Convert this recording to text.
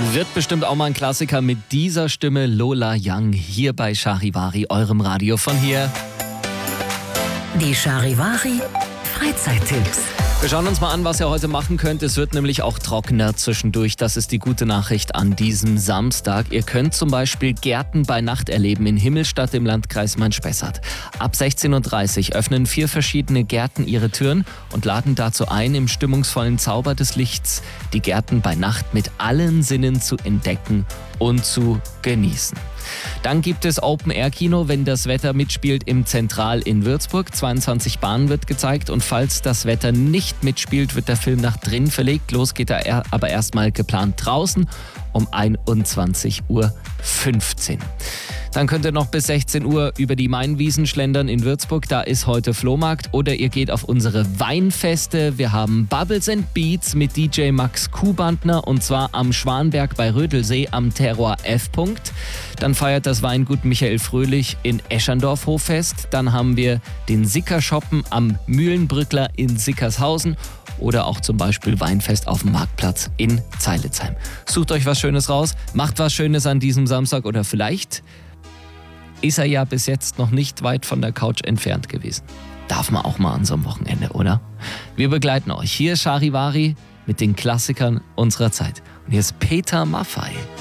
Wird bestimmt auch mal ein Klassiker mit dieser Stimme, Lola Young, hier bei Charivari, eurem Radio von hier. Die Charivari Freizeittipps. Wir schauen uns mal an, was ihr heute machen könnt. Es wird nämlich auch trockener zwischendurch. Das ist die gute Nachricht an diesem Samstag. Ihr könnt zum Beispiel Gärten bei Nacht erleben in Himmelstadt im Landkreis Main-Spessart. Ab 16.30 Uhr öffnen 4 verschiedene Gärten ihre Türen und laden dazu ein, im stimmungsvollen Zauber des Lichts die Gärten bei Nacht mit allen Sinnen zu entdecken und zu genießen. Dann gibt es Open-Air-Kino, wenn das Wetter mitspielt, im Zentral in Würzburg. 22 Bahnen wird gezeigt und falls das Wetter nicht mitspielt, wird der Film nach drinnen verlegt. Los geht er aber erstmal geplant draußen um 21.15 Uhr. Dann könnt ihr noch bis 16 Uhr über die Mainwiesen schlendern in Würzburg. Da ist heute Flohmarkt. Oder ihr geht auf unsere Weinfeste. Wir haben Bubbles and Beats mit DJ Max Kuhbandner und zwar am Schwanberg bei Rödelsee am Terroir F. Dann feiert das Weingut Michael Fröhlich in Eschandorf Hoffest. Dann haben wir den Sicker-Shoppen am Mühlenbrückler in Sickershausen. Oder auch zum Beispiel Weinfest auf dem Marktplatz in Zeilitzheim. Sucht euch was Schönes raus, macht was Schönes an diesem Samstag oder vielleicht ist er ja bis jetzt noch nicht weit von der Couch entfernt gewesen. Darf man auch mal an so einem Wochenende, oder? Wir begleiten euch. Hier ist Charivari mit den Klassikern unserer Zeit. Und hier ist Peter Maffay.